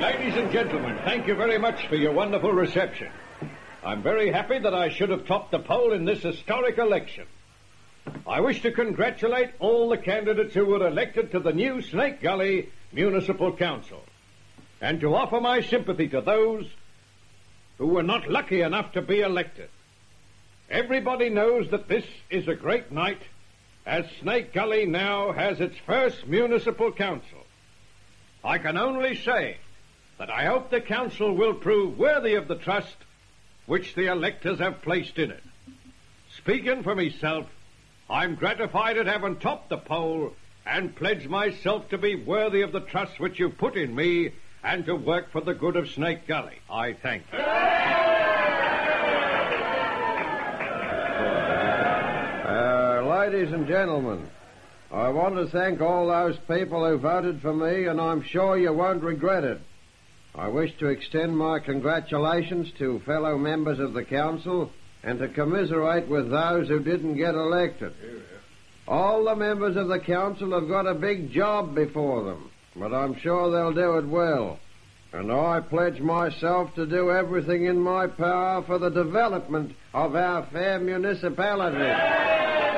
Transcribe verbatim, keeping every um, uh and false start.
Ladies and gentlemen, thank you very much for your wonderful reception. I'm very happy that I should have topped the poll in this historic election. I wish to congratulate all the candidates who were elected to the new Snake Gully Municipal Council, and to offer my sympathy to those who were not lucky enough to be elected. Everybody knows that this is a great night, as Snake Gully now has its first municipal council. I can only say that I hope the council will prove worthy of the trust which the electors have placed in it. Speaking for myself, I'm gratified at having topped the poll and pledge myself to be worthy of the trust which you put in me and to work for the good of Snake Gully. I thank you. Uh, ladies and gentlemen, I want to thank all those people who voted for me, and I'm sure you won't regret it. I wish to extend my congratulations to fellow members of the council and to commiserate with those who didn't get elected. All the members of the council have got a big job before them, but I'm sure they'll do it well. And I pledge myself to do everything in my power for the development of our fair municipality.